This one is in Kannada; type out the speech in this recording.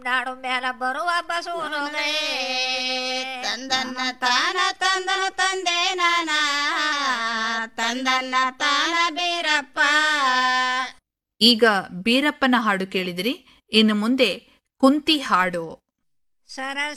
ನಾಡು ಮೇಲ ಬರುವ ಬಸವನೋಗೇ ತಂದನ್ನ ತಾನ ತಂದನು ತಂದೆ ನಾನ ತಂದನ್ನ ತಾನ ಬೀರಪ್ಪ. ಈಗ ಬೀರಪ್ಪನ ಹಾಡು ಕೇಳಿದಿರಿ. ಇನ್ನು ಮುಂದೆ ಕುಂತಿ ಹಾಡು. ಸರಸ